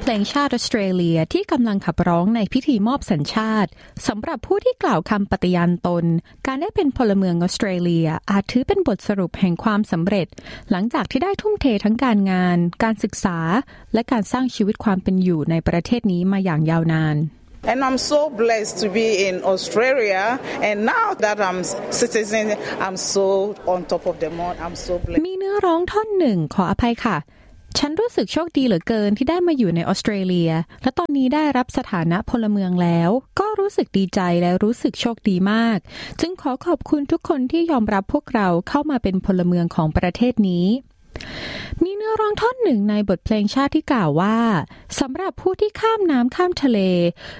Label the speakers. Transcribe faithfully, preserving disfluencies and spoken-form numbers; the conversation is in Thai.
Speaker 1: ลงชาติออสเตรเลียที่กำลังขับร้องในพิธีมอบสัญชาติสำหรับผู้ที่กล่าวคำปฏิญาณตนการได้เป็นพลเมืองออสเตรเลียอาจถือเป็นบทสรุปแห่งความสำเร็จหลังจากที่ได้ทุ่มเททั้งการงานการศึกษาและการสร้างชีวิตความเป็นอยู่ในประเทศนี้มาอย่างยาวนาน
Speaker 2: And I'm so blessed to be in Australia and now that I'm citizen I'm so on top of the mountain I'm so blessed
Speaker 1: มีเนื้อร้องท่อนหนึ่งขออภัยค่ะฉันรู้สึกโชคดีเหลือเกินที่ได้มาอยู่ในออสเตรเลียและตอนนี้ได้รับสถานะพลเมืองแล้วก็รู้สึกดีใจและรู้สึกโชคดีมากจึงขอขอบคุณทุกคนที่ยอมรับพวกเราเข้ามาเป็นพลเมืองของประเทศนี้มีเนื้อร้องท่อนหนึ่งในบทเพลงชาติที่กล่าวว่าสำหรับผู้ที่ข้ามน้ำข้ามทะเล